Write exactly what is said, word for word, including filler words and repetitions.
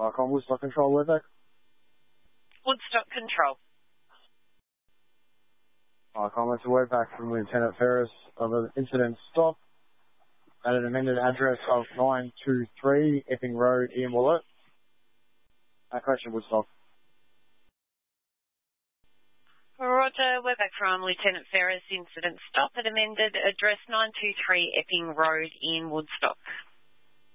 Viacom Woodstock Control, Webeck. Woodstock Control. Viacom, it's a Webeck from Lieutenant Ferris of an incident stop at an amended address of nine two three Epping Road, Ian Willett. Uh, question, Woodstock. Roger, we're back from Lieutenant Ferris, incident stop at amended address nine two three Epping Road in Woodstock.